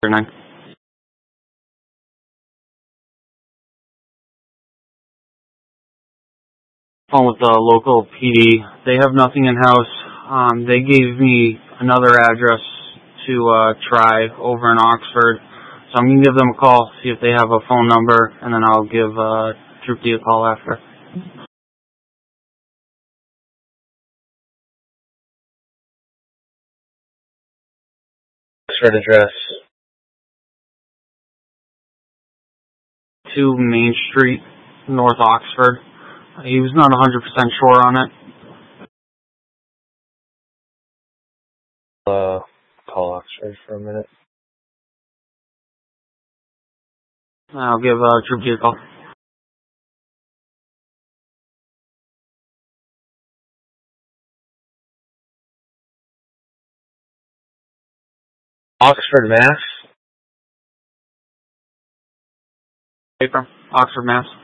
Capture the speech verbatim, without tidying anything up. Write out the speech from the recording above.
nine. Phone with the local P D. They have nothing in house. Um, they gave me another address to uh, try over in Oxford, so I'm gonna give them a call, see if they have a phone number, and then I'll give uh, Troop D a call after. Oxford address. Two Main Street, North Oxford. He was not one hundred percent sure on it. Uh, call Oxford for a minute. I'll give uh, Troop D a call. Oxford, Mass. Paper. Oxford, Mass.